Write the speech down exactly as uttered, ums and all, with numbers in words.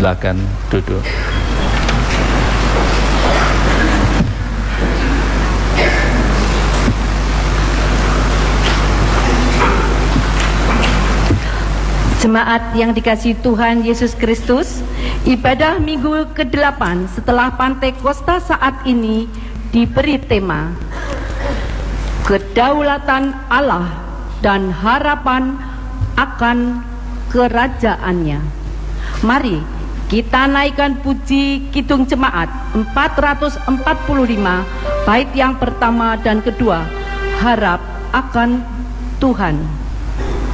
Silakan duduk. Jemaat yang dikasihi Tuhan Yesus Kristus, ibadah minggu kedelapan setelah Pantekosta saat ini diberi tema Kedaulatan Allah dan harapan akan kerajaannya. Mari kita naikkan puji Kidung Jemaat empat ratus empat puluh lima, bait yang pertama dan kedua, Harap akan Tuhan.